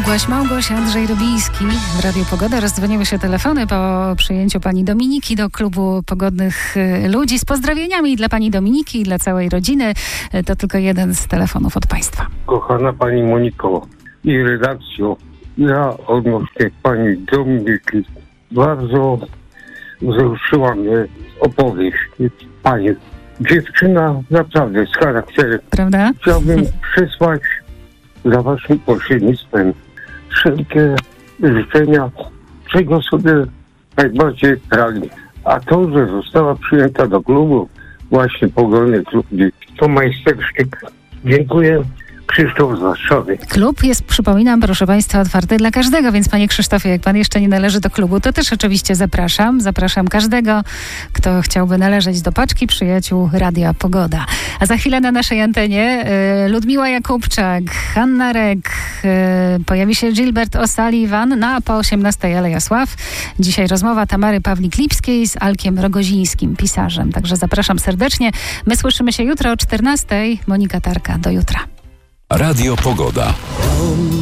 Małgoś, Andrzej Robiński w Radiu Pogoda. Rozdzwoniły się telefony po przyjęciu pani Dominiki do klubu Pogodnych Ludzi z pozdrowieniami dla pani Dominiki i dla całej rodziny. To tylko jeden z telefonów od państwa. Kochana pani Moniko i redakcjo, ja odnośnie pani Dominiki bardzo wzruszyła mnie opowieść pani. Dziewczyna naprawdę z charakterem. Prawda? Chciałbym przysłać za waszym pośrednictwem wszelkie życzenia, czego sobie najbardziej pragnie. A to, że została przyjęta do klubu, właśnie Pogodnych Ludzi, to majstersztyk. Dziękuję. Krzysztof z Warszawy. Klub jest, przypominam, proszę państwa, otwarty dla każdego, więc panie Krzysztofie, jak pan jeszcze nie należy do klubu, to też oczywiście zapraszam. Zapraszam każdego, kto chciałby należeć do paczki przyjaciół Radia Pogoda. A za chwilę na naszej antenie Ludmiła Jakubczak, Hanna Rek, pojawi się Gilbert O'Sullivan, a po 18:00 Ela Jasław. Dzisiaj rozmowa Tamary Pawlik-Lipskiej z Alkiem Rogozińskim, pisarzem. Także zapraszam serdecznie. My słyszymy się jutro o 14:00. Monika Tarka, do jutra. Radio Pogoda.